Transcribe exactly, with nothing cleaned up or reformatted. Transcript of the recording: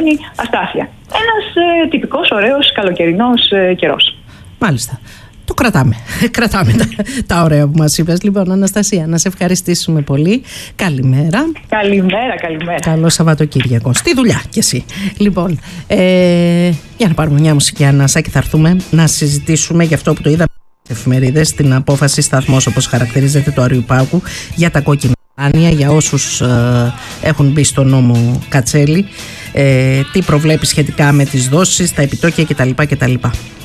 έντονη αστάθεια. Ένας ε, τυπικός, ωραίος, καλοκαιρινός ε, καιρός. Μάλιστα. Το κρατάμε. Κρατάμε τα, τα ωραία που μας είπες. Λοιπόν, Αναστασία, να σε ευχαριστήσουμε πολύ. Καλημέρα. Καλημέρα, καλημέρα. Καλό Σαββατοκύριακο. Στη δουλειά κι εσύ. Λοιπόν, ε, για να πάρουμε μια μουσική ανάσα και θα έρθουμε να συζητήσουμε για αυτό που το είδαμε στις εφημερίδες, την απόφαση σταθμός, όπως χαρακτηρίζεται, του Αριού Πάγου για τα κόκκινα δάνεια για όσους ε, έχουν μπει στο νόμο Κατσέλη. Ε, τι προβλέπει σχετικά με τις δόσεις, τα επιτόκια κτλ. κτλ.